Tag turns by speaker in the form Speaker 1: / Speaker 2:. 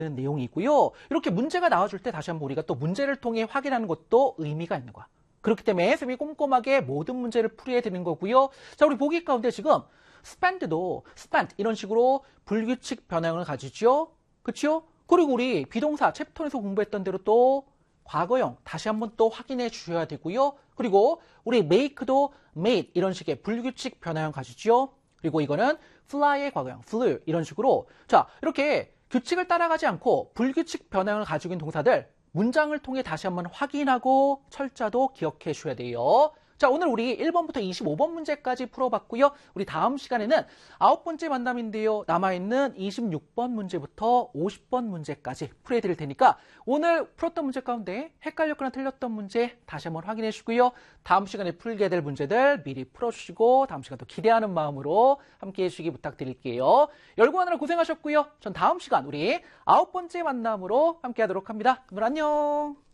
Speaker 1: 내용이고요. 이렇게 문제가 나와줄 때 다시 한번 우리가 또 문제를 통해 확인하는 것도 의미가 있는 거야. 그렇기 때문에 쌤이 꼼꼼하게 모든 문제를 풀이해 드리는 거고요. 자, 우리 보기 가운데 지금 spend도 spent 이런 식으로 불규칙 변형을 가지죠. 그렇죠? 그리고 우리 비동사 챕터에서 공부했던 대로 또 과거형 다시 한번 또 확인해 주셔야 되고요. 그리고 우리 make도 made 이런 식의 불규칙 변화형 가지죠. 그리고 이거는 fly의 과거형 flew 이런 식으로 자 이렇게 규칙을 따라가지 않고 불규칙 변화형을 가지고 있는 동사들 문장을 통해 다시 한번 확인하고 철자도 기억해 주셔야 돼요. 자, 오늘 우리 1번부터 25번 문제까지 풀어봤고요. 우리 다음 시간에는 9번째 만남인데요. 남아있는 26번 문제부터 50번 문제까지 풀어드릴 테니까 오늘 풀었던 문제 가운데 헷갈렸거나 틀렸던 문제 다시 한번 확인해 주시고요. 다음 시간에 풀게 될 문제들 미리 풀어주시고 다음 시간도 기대하는 마음으로 함께해 주시기 부탁드릴게요. 열공하느라 고생하셨고요. 전 다음 시간 우리 9번째 만남으로 함께하도록 합니다. 그럼 안녕.